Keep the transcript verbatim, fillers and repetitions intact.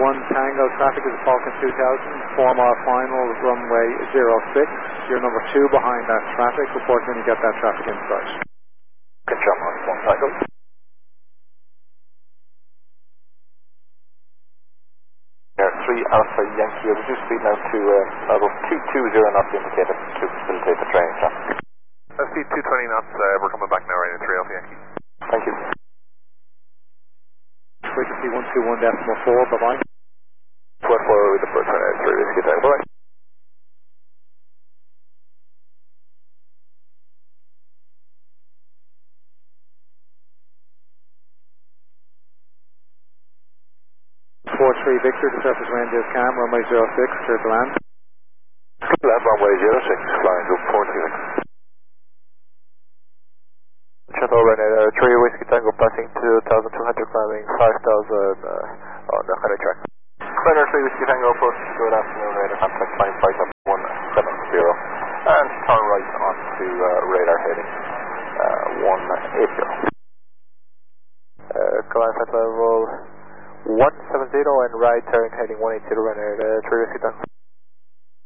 one Tango, traffic is Falcon two thousand, four mile final, runway zero six. You're number two behind that traffic. Report when you get that traffic inside. Control on one Tango. Air three Alpha Yankee, reduce speed now to uh, level two two zero knots indicated to facilitate the train traffic. Uh, speed two twenty knots, uh, we're coming back now, right, three Alpha Yankee. Thank you. Frequency one two one decimal four, bye-bye. one four with the first one, uh, three Whiskey Tango, bye-bye. four three Victor, the surface range is cam, runway zero six, clear to land. Land runway zero six, flying group four three Victor. Shuttle Ryanair, uh, three Whiskey Tango passing two thousand two hundred, climbing five thousand uh, on the Honey track. Ryanair three Whiskey Tango, approach, good afternoon, radar contact flying flight up one seven zero, and turn right onto uh, radar heading uh, one eight zero. Uh, command flight level one seven zero and right turn heading one eight zero, Ryanair uh, three Whiskey Tango.